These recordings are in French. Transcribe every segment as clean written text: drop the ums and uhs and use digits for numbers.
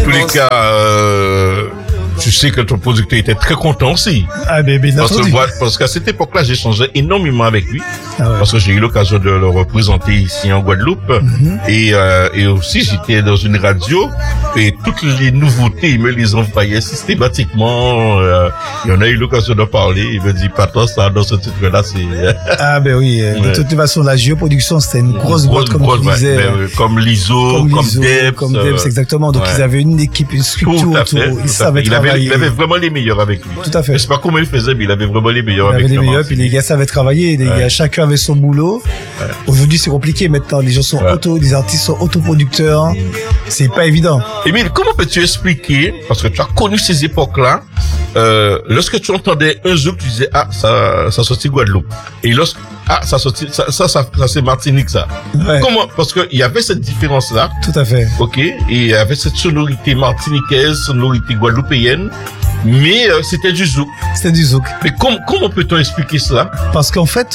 tous les cas, tu sais que ton producteur était très content aussi. Ah, mais parce qu'à cette époque-là, j'échangeais énormément avec lui. Ah ouais. Parce que j'ai eu l'occasion de le représenter ici en Guadeloupe. Et aussi, j'étais dans une radio. Et toutes les nouveautés, il me les envoyait systématiquement. Et on a eu l'occasion de parler. Il me dit, pas toi, ça, dans ce titre-là, c'est... Ah, ben oui. De toute façon, la géoproduction, c'était une grosse boîte, comme tu disais. Comme l'ISO, comme Debs. Exactement. Donc, ils avaient une équipe, une structure autour. Ils savaient travailler. Il avait vraiment les meilleurs avec lui. Tout à fait. Je sais pas comment il faisait, mais il avait vraiment les meilleurs avec lui. Il avait les meilleurs, puis les gars savaient travailler. Les gars, chacun avait son boulot. Ouais. Aujourd'hui, c'est compliqué maintenant. Les gens sont les artistes sont autoproducteurs. C'est pas évident. Émile, comment peux-tu expliquer, parce que tu as connu ces époques-là, lorsque tu entendais un zouk, tu disais, ah, ça sortit Guadeloupe. Et lorsque, ah, ça c'est Martinique, ça. Ouais. Comment? Parce que il y avait cette différence-là. Tout à fait. Ok. Et il y avait cette sonorité martiniquaise, sonorité guadeloupéenne. Mais c'était du zouk. C'était du zouk. Mais comment peut-on expliquer cela? Parce qu'en fait,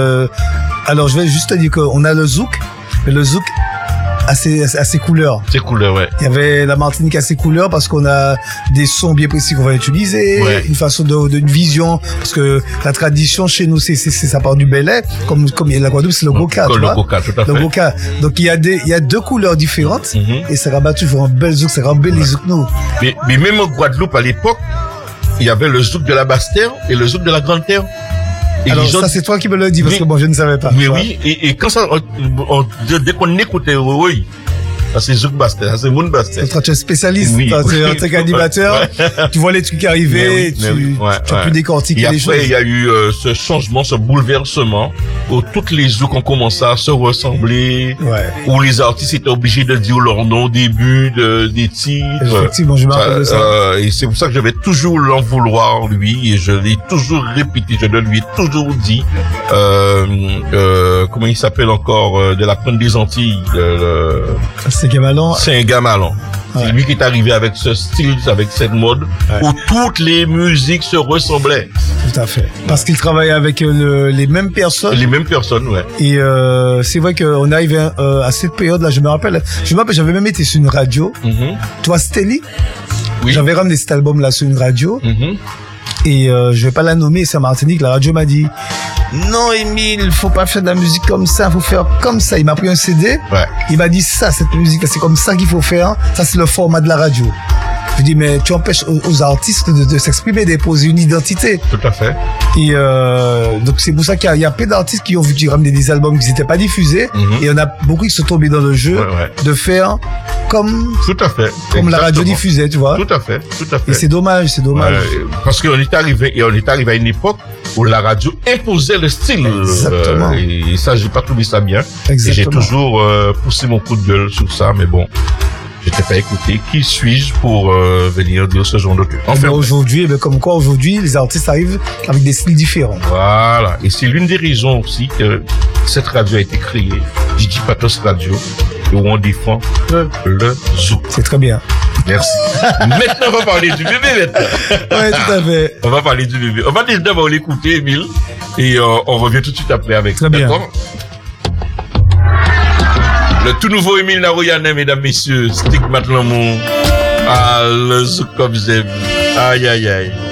alors je vais juste te dire qu'on a le zouk, mais le zouk à ses couleurs. Ses couleurs, ouais. Il y avait la Martinique à ses couleurs parce qu'on a des sons bien précis qu'on va utiliser, une façon d'une vision, parce que la tradition chez nous, ça part du belay, comme la Guadeloupe, c'est le goka, tu vois. Le goka, tout à fait. Le goka. Donc il y a deux couleurs différentes, et ça rabat toujours un bel zouk, ça rabat les zouk nous. Mais même en Guadeloupe à l'époque, il y avait le zouk de la Basse-Terre et le zouk de la Grande-Terre. Et alors ça c'est toi qui me le dis parce que moi je ne savais pas. Mais oui, et quand ça, dès qu'on écoutait, oui. Ça c'est Zouk Bastel, ça c'est Moun Bastel. Toi tu es spécialiste, oui. Tu es un truc animateur, tu vois les trucs arriver, tu as pu décortiquer les choses. Et après il y a eu ce changement, ce bouleversement où toutes les zouks ont commencé à se ressembler, où les artistes étaient obligés de dire leur nom au début des titres. Effectivement, je me rappelle de ça. Et c'est pour ça que je vais toujours l'en vouloir lui, et je l'ai toujours répété, je le lui ai toujours dit. Comment il s'appelle encore de la Pointe des Antilles, Saint-Gamalon. Saint-Gamalon. Ouais. C'est lui qui est arrivé avec ce style, avec cette mode, où toutes les musiques se ressemblaient. Tout à fait. Parce qu'il travaillait avec les mêmes personnes. Les mêmes personnes, ouais. Et c'est vrai qu'on arrive à cette période-là, je me rappelle, j'avais même été sur une radio. Toi, Stelly, j'avais ramené cet album-là sur une radio. Et je vais pas la nommer, c'est à Martinique, la radio m'a dit non Émile, faut pas faire de la musique comme ça, faut faire comme ça. Il m'a pris un CD, il m'a dit ça, cette musique, c'est comme ça qu'il faut faire, ça c'est le format de la radio. Je dis mais tu empêches aux artistes de s'exprimer, d'imposer une identité. Tout à fait. Et donc c'est pour ça qu'il y a plein d'artistes qui ont vu ramener des albums qui n'étaient pas diffusés, et on a beaucoup qui sont tombés dans le jeu de faire comme tout à fait, comme la radio diffusait, tu vois. Tout à fait. Et c'est dommage. Parce qu'on est arrivé à une époque où la radio imposait le style. Exactement. Et ça, j'ai pas trouvé ça bien. Exactement. Et j'ai toujours poussé mon coup de gueule sur ça, mais bon. J'étais pas écouté. Qui suis-je pour venir dire ce genre de trucs? Enfin, aujourd'hui, comme quoi aujourd'hui, les artistes arrivent avec des styles différents. Voilà. Et c'est l'une des raisons aussi que cette radio a été créée. Didi Patos Radio, où on défend le zouk. C'est très bien. Merci. Maintenant, on va parler du bébé, maintenant. Ouais, tout à fait. On va parler du bébé. On va déjà d'abord l'écouter, Émile. Et on revient tout de suite après avec. Très bien. Le tout nouveau Émile Narouyane, mesdames, messieurs, Stigmate l'amour. Ah, le zouk comme j'aime. Aïe, aïe, aïe.